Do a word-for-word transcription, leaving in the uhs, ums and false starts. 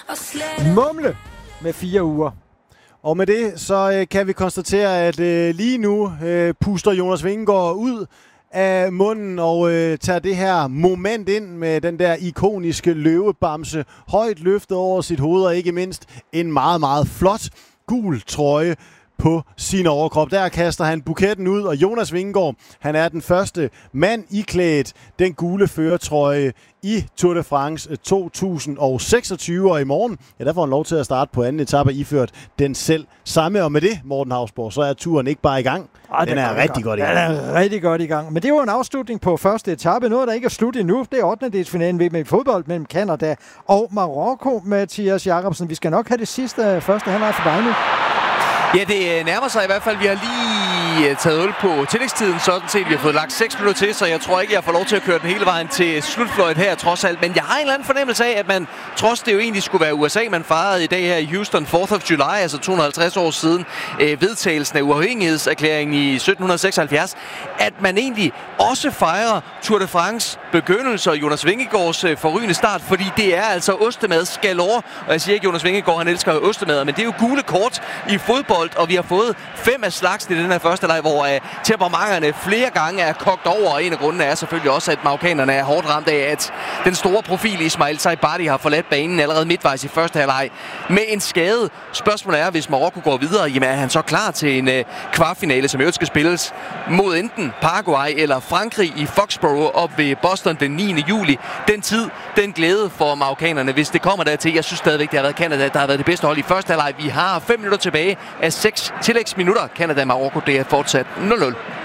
Mumle med fire uger. Og med det, så øh, kan vi konstatere, at øh, lige nu øh, puster Jonas Vingegaard ud af munden og øh, tager det her moment ind med den der ikoniske løvebamse højt løftet over sit hoved, og ikke mindst en meget, meget flot gul trøje på sin overkrop. Der kaster han buketten ud, og Jonas Vingegaard, han er den første mand iklædt den gule førertrøje i Tour de France to tusind seksogtyve, og i morgen, ja, der får han lov til at starte på anden etape iført den selv samme. Og med det, Morten Hausborg, så er turen ikke bare i gang. Ej, den er, er rigtig godt i gang. Den er rigtig godt i gang. Men det var en afslutning på første etape. Noget, der ikke er slut endnu. Det er ottendedelsfinalen ved med fodbold mellem Canada og Marokko. Mathias Jacobsen, vi skal nok have det sidste første halvleg for dig nu. Ja, det nærmer sig i hvert fald. Vi har lige taget hul på tillægstiden, sådan set. Vi har fået lagt seks minutter til, så jeg tror ikke, jeg får lov til at køre den hele vejen til slutfløjt her, trods alt. Men jeg har en eller anden fornemmelse af, at man, trods det jo egentlig skulle være U S A, man fejrede i dag her i Houston, fourth of July, altså to hundrede og halvtreds år siden øh, vedtagelsen af uafhængighedserklæringen i sytten seksoghalvfjerds, at man egentlig også fejrer Tour de France begyndelse og Jonas Vingegaards øh, forrygende start, fordi det er altså ostemad galore. Og jeg siger ikke, Jonas Vingegaard, han elsker ostemad, men det er jo gule kort i fodbold, og vi har fået fem af slagsen i den her første leg, hvor uh, temperamenterne flere gange er kogt over, og en af grundene er selvfølgelig også, at marokkanerne er hårdt ramt af, at den store profil Ismail Saibari har forladt banen allerede midtvejs i første halvleg med en skade. Spørgsmålet er, hvis Marokko går videre, jamen er han så klar til en uh, kvartfinale, som jo skal spilles mod enten Paraguay eller Frankrig i Foxborough op ved Boston den niende juli. Den tid, den glæde for marokkanerne, hvis det kommer dertil. Jeg synes stadigvæk, det har været Canada, der har været det bedste hold i første halvleg. Vi har fem minutter tilbage af seks tillægsminutter. Canada-Marokko, det er fortsat nul nul.